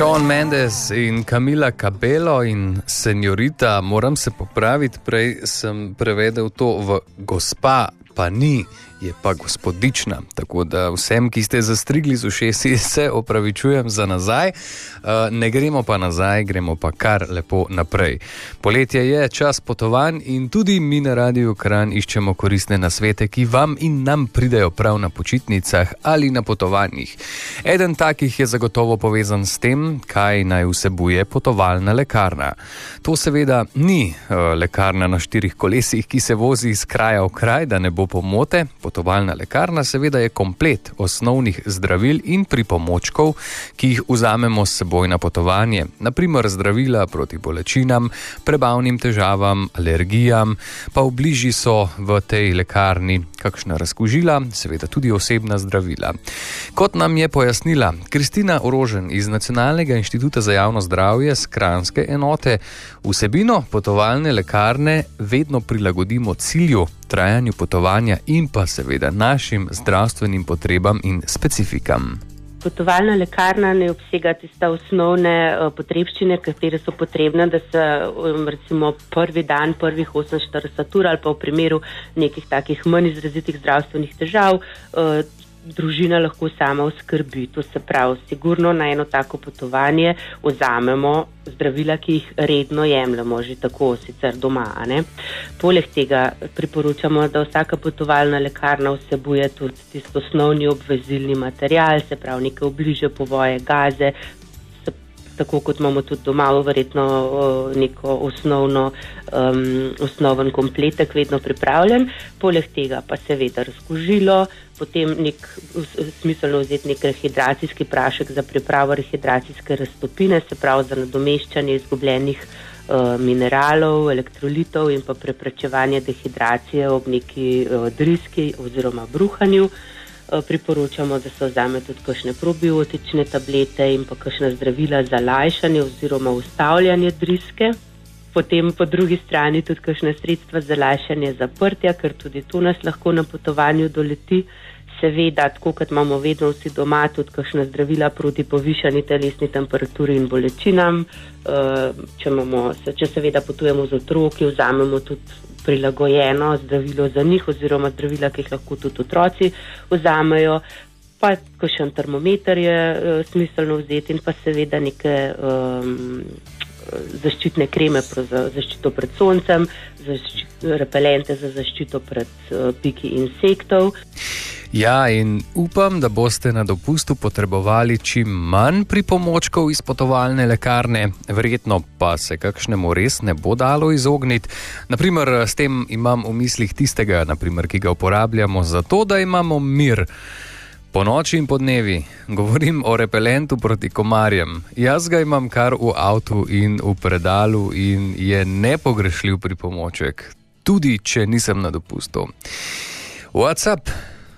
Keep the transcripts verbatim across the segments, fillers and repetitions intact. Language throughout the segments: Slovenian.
Shawn Mendes in Camila Cabello in Señorita, moram se popraviti, prej sem prevedel to v gospa, pa ni, je pa gospodična. Tako da vsem, ki ste zastrigli z ušesi, se opravičujem za nazaj. Ne gremo pa nazaj, gremo pa kar lepo naprej. Poletje je čas potovanj in tudi mi na Radiu Kranj iščemo koristne nasvete, ki vam in nam pridejo prav na počitnicah ali na potovanjih. Eden takih je zagotovo povezan s tem, kaj naj vsebuje potovalna lekarna. To seveda ni lekarna na štirih kolesih, ki se vozi iz kraja v kraj, da ne bo pomote. Potovalna lekarna seveda je komplet osnovnih zdravil in pripomočkov, ki jih vzamemo s seboj na potovanje. Na primer zdravila proti bolečinam, prebavnim težavam, alergijam, pa v bližji so v tej lekarni kakšna razkužila, seveda tudi osebna zdravila. Kot nam je pojasnila Kristina Orožen iz Nacionalnega inštituta za javno zdravje s kranjske enote, vsebino potovalne lekarne vedno prilagodimo cilju, trajanju potovanja in pa seveda našim zdravstvenim potrebam in specifikam. Potovalna lekarna ne obsega tiste osnovne uh, potrebščine, katere so potrebne, da se um, recimo prvi dan, prvih oseminštirideset ur ali pa v primeru nekih takih manj izrazitih zdravstvenih težav, uh, družina lahko sama oskrbi. To se pravi, sigurno na eno tako potovanje vzamemo zdravila, ki jih redno jemljemo, že tako sicer doma. Ne? Poleg tega priporočamo, da vsaka potovalna lekarna vsebuje tudi tisto osnovni obvezilni material, se pravi neke obliže, povoje, gaze, tako kot imamo tudi doma, verjetno neko osnovno, um, osnoven kompletek vedno pripravljen. Poleg tega pa seveda razkužilo, potem nek, smiselno vzeti nek rehidracijski prašek za pripravo rehidracijske raztopine, se pravi za nadomeščanje izgubljenih uh, mineralov, elektrolitov in pa preprečevanje dehidracije ob neki uh, driski oziroma bruhanju. Priporočamo, da se vzame tudi kakšne probiotične tablete in pa kakšne zdravila za lajšanje oziroma ustavljanje driske. Potem po drugi strani tudi kakšne sredstva za lajšanje zaprtja, ker tudi to nas lahko na potovanju doleti. Seveda, tako kot imamo vedno vsi doma, tudi kakšne zdravila proti povišani telesni temperaturi in bolečinam. Če, imamo, če seveda potujemo z otroki, vzamemo tudi prilagojeno zdravilo za njih oziroma zdravila, ki jih lahko tudi otroci vzamejo. Pa kakšen termometer je uh, smiselno vzeti in pa seveda neke um, zaščitne kreme za zaščito pred soncem, zaščit, repelente za zaščito pred uh, piki insektov. Ja, in upam, da boste na dopustu potrebovali čim manj pripomočkov iz potovalne lekarne, verjetno pa se kakšnemu res ne bo dalo izogniti. Naprimer, s tem imam v mislih tistega, naprimer, ki ga uporabljamo za to, da imamo mir. Po noči in po dnevi, govorim o repelentu proti komarjem. Jaz ga imam kar v avtu in v predalu in je nepogrešljiv pripomoček, tudi če nisem na dopustu. WhatsApp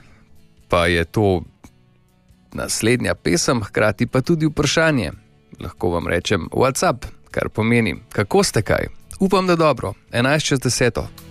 pa je to naslednja pesem, hkrati pa tudi vprašanje. Lahko vam rečem WhatsApp, kar pomeni, kako ste kaj? Upam, da dobro. enajst čez deseto.